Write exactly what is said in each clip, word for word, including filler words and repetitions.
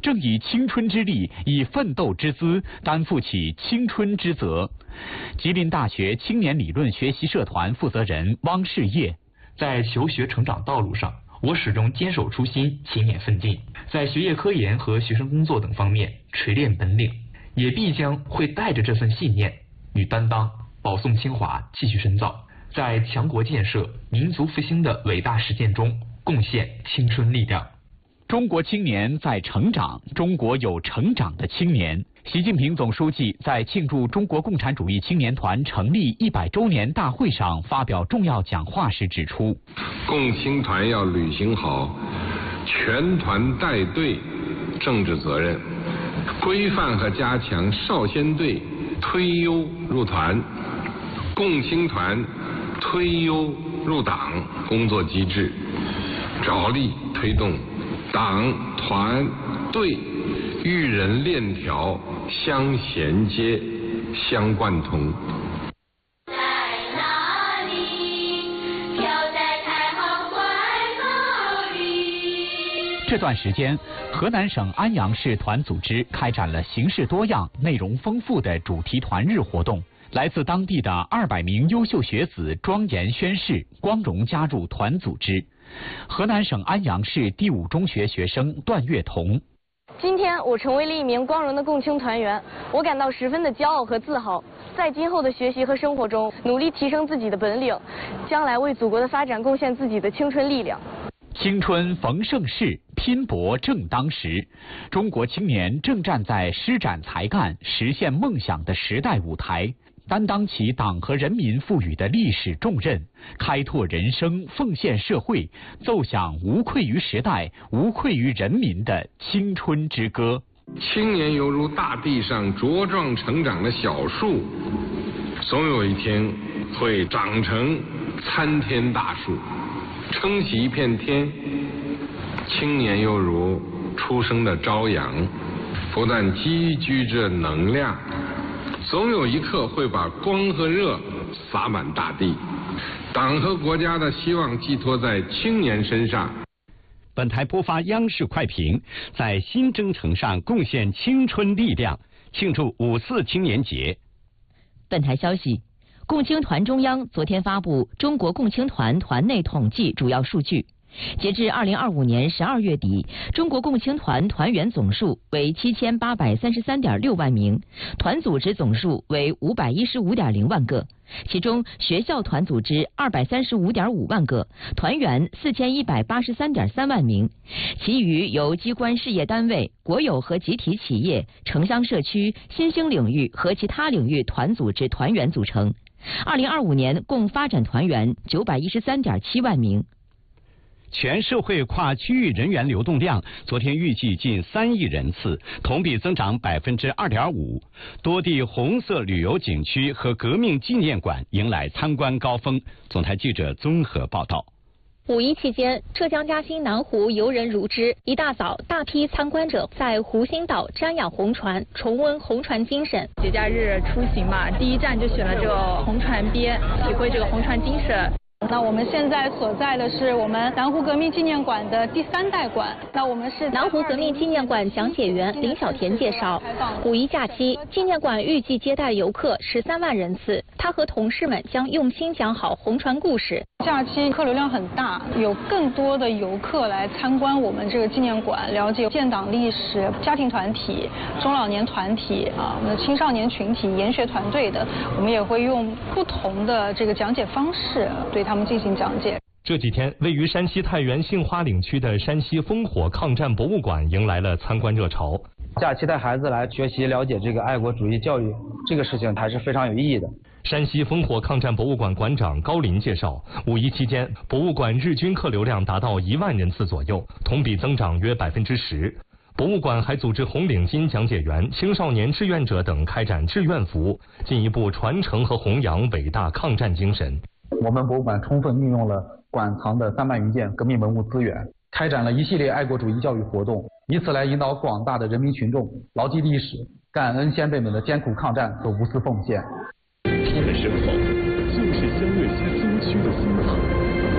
正以青春之力，以奋斗之姿，担负起青春之责。吉林大学青年理论学习社团负责人汪世业， 在求学成长道路上，我始终坚守初心，勤勉奋进，在学业科研和学生工作等方面锤炼本领，也必将会带着这份信念与担当，保送清华，继续深造，在强国建设、民族复兴的伟大实践中贡献青春力量。 中国青年在成长，中国有成长的青年。习近平总书记在庆祝中国共产主义青年团成立一百周年大会上发表重要讲话时指出， 共青团要履行好全团带队政治责任，规范和加强少先队推优入团、共青团推优入党工作机制，着力推动党团队育人链条相衔接、相贯通。 在哪里，飘在太行怀抱里。 这段时间，河南省安阳市团组织开展了形式多样、内容丰富的主题团日活动。来自当地的二百名优秀学子庄严宣誓，光荣加入团组织。河南省安阳市第五中学学生段月彤， 今天我成为了一名光荣的共青团员，我感到十分的骄傲和自豪。在今后的学习和生活中，努力提升自己的本领，将来为祖国的发展贡献自己的青春力量。 青春逢盛世，拼搏正当时。中国青年正站在施展才干、实现梦想的时代舞台，担当起党和人民赋予的历史重任，开拓人生，奉献社会，奏响无愧于时代、无愧于人民的青春之歌。 青年犹如大地上茁壮成长的小树，总有一天会长成参天大树，撑起一片天。青年又如初生的朝阳，不但积聚着能量，总有一刻会把光和热洒满大地。党和国家的希望寄托在青年身上。 本台播发央视快评，在新征程上贡献青春力量，庆祝五四青年节。 本台消息，共青团中央昨天发布中国共青团团内统计主要数据。截至二零二五年十二月底，中国共青团团员总数为七千八百三十三点六万名，团组织总数为五百一十五点零万个，其中学校团组织二百三十五点五万个，团员四千一百八十三点三万名，其余由机关事业单位、国有和集体企业、城乡社区、新兴领域和其他领域团组织团员组成。二零二五年共发展团员九百一十三点七万名。 全社会跨区域人员流动量昨天预计近三亿人次，同比增长百分之二点五。多地红色旅游景区和革命纪念馆迎来参观高峰。总台记者综合报道。 五一期间，浙江嘉兴南湖游人如织。一大早，大批参观者在湖心岛瞻仰红船，重温红船精神。 节假日出行嘛，第一站就选了这个红船边，体会这个红船精神。 那我们现在所在的是我们南湖革命纪念馆的第三代馆。那我们是南湖革命纪念馆讲解员林小田介绍，五一假期纪念馆预计接待游客十三万人次。他和同事们将用心讲好红船故事。 假期客流量很大，有更多的游客来参观我们这个纪念馆，了解建党历史、家庭团体、中老年团体啊，我们的青少年群体、研学团队的，我们也会用不同的这个讲解方式对他们进行讲解。 这几天，位于山西太原杏花岭区的山西烽火抗战博物馆迎来了参观热潮。 假期带孩子来学习了解这个爱国主义教育，这个事情还是非常有意义的。 山西烽火抗战博物馆馆长高林介绍，五一期间，博物馆日均客流量达到一万人次左右，同比增长约百分之十。博物馆还组织红领巾讲解员、青少年志愿者等开展志愿服务，进一步传承和弘扬伟大抗战精神。 我们博物馆充分运用了馆藏的三万余件革命文物资源，开展了一系列爱国主义教育活动，以此来引导广大的人民群众牢记历史，感恩先辈们的艰苦抗战和无私奉献。 他们身后就是湘鄂西苏区的心脏。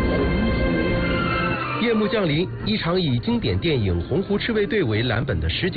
夜幕降临，一场以经典电影《洪湖赤卫队》为蓝本的实景